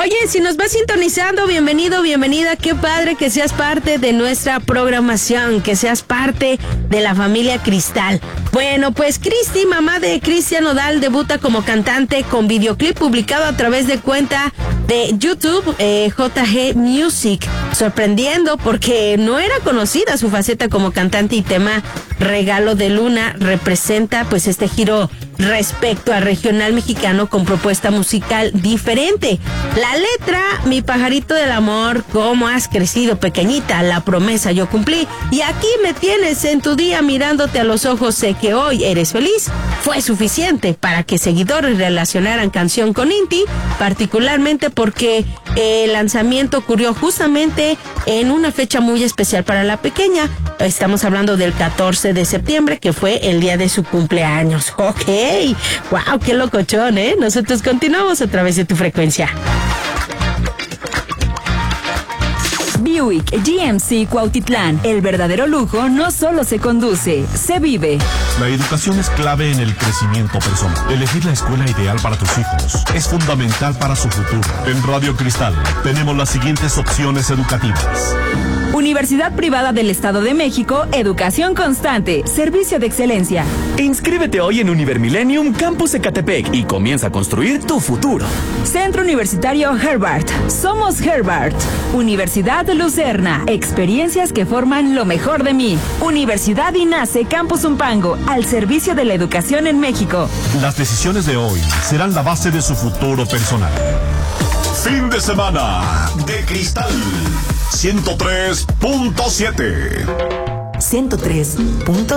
Oye, si nos vas sintonizando, bienvenido, bienvenida. Qué padre que seas parte de nuestra programación, que seas parte de la familia Cristal. Bueno, pues Cristi, mamá de Cristian Nodal, debuta como cantante con videoclip publicado a través de cuenta de YouTube, JG Music, sorprendiendo porque no era conocida su faceta como cantante, y tema Regalo de Luna representa pues este giro respecto al regional mexicano con propuesta musical diferente. La letra: mi pajarito del amor, cómo has crecido pequeñita, la promesa yo cumplí, y aquí me tienes en tu día mirándote a los ojos, sé que hoy eres feliz, fue suficiente para que seguidores relacionaran canción con Inti, particularmente porque el lanzamiento ocurrió justamente en una fecha muy especial para la pequeña. Estamos hablando del 14 de septiembre, que fue el día de su cumpleaños. Ok, wow, qué locochón, ¿eh? Nosotros continuamos a través de tu frecuencia. Buick GMC Cuautitlán. El verdadero lujo no solo se conduce, se vive. La educación es clave en el crecimiento personal. Elegir la escuela ideal para tus hijos es fundamental para su futuro. En Radio Cristal tenemos las siguientes opciones educativas: Universidad Privada del Estado de México, educación constante, servicio de excelencia. Inscríbete hoy en Univermillennium Campus Ecatepec y comienza a construir tu futuro. Centro Universitario Herbart. Somos Herbart. Universidad Lucerna. Experiencias que forman lo mejor de mí. Universidad INACE Campus Umpango, al servicio de la educación en México. Las decisiones de hoy serán la base de su futuro personal. Fin de semana de Cristal 103.7. 103.